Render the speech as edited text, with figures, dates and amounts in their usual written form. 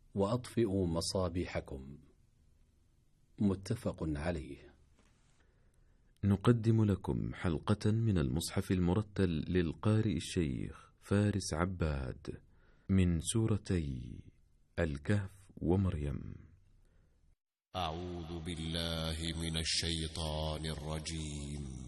وأطفئوا مصابيحكم. متفق عليه. نقدم لكم حلقة من المصحف المرتل للقارئ الشيخ فارس عباد من سورتي الكهف ومريم. أعوذ بالله من الشيطان الرجيم.